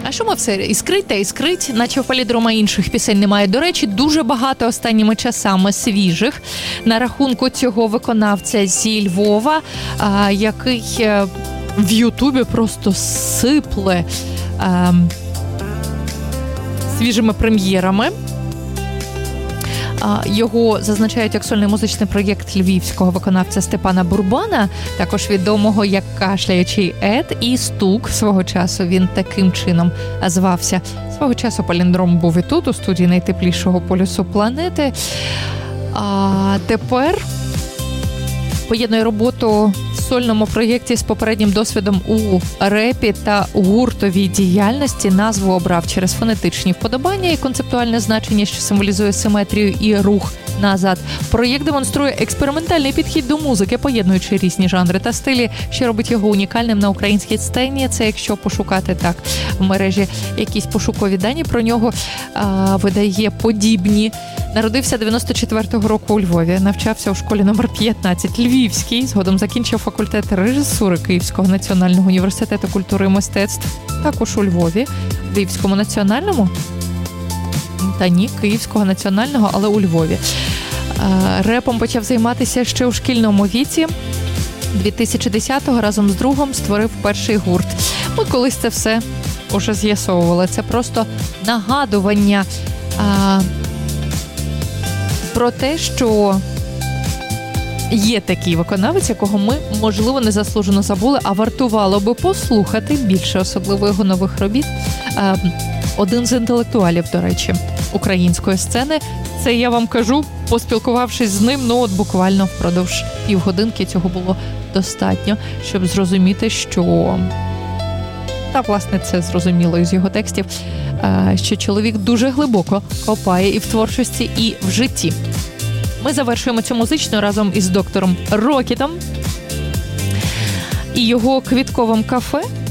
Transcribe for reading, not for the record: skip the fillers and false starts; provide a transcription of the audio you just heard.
А що ми все іскрить та іскрить, наче в палідрома інших пісень немає. До речі, дуже багато останніми часами свіжих на рахунку цього виконавця зі Львова, який в Ютубі просто сипле свіжими прем'єрами. Його зазначають як сольний музичний проєкт львівського виконавця Степана Бурбана, також відомого як «Кашляючий Ед» і «Стук». Свого часу він таким чином звався. Свого часу паліндром був і тут, у студії найтеплішого полюсу планети. А тепер поєднує роботу в сольному проєкті з попереднім досвідом у репі та гуртовій діяльності. Назву обрав через фонетичні вподобання і концептуальне значення, що символізує симетрію і рух назад. Проєкт демонструє експериментальний підхід до музики, поєднуючи різні жанри та стилі, що робить його унікальним на українській сцені. Це якщо пошукати так в мережі якісь пошукові дані про нього, видає подібні. Народився 94-го року у Львові, навчався у школі номер 15 Львівській, згодом закінчив факультет режисури Київського національного університету культури і мистецтв, також у Львові, Львівському національному, та ні, Київського національного, але у Львові. Репом почав займатися ще у шкільному віці. 2010-го разом з другом створив перший гурт. Ми колись це все уже з'ясовували. Це просто нагадування про те, що є такий виконавець, якого ми, можливо, незаслужено забули, а вартувало би послухати більше, особливо його нових робіт. Один з інтелектуалів, до речі, української сцени. Це я вам кажу, поспілкувавшись з ним, от буквально впродовж півгодинки цього було достатньо, щоб зрозуміти, що... Та, власне, це зрозуміло із його текстів, що чоловік дуже глибоко копає і в творчості, і в житті. Ми завершуємо цю музичну разом із доктором Рокітом і його квітковим кафе.